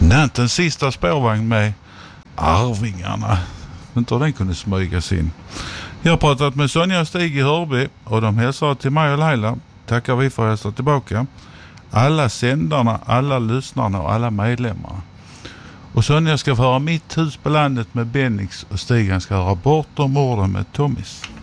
Nattens sista spårvagn med Arvingarna. Inte hur den kunde smygas in. Jag har pratat med Sonja och Stig i Hörby och de hälsar till mig och Laila. Tackar vi för att hälsa tillbaka. Alla sändarna, alla lyssnarna och alla medlemmar. Och Sonja ska få höra Mitt hus på landet med Bennix och Stig ska höra Bortom orden med Tommys.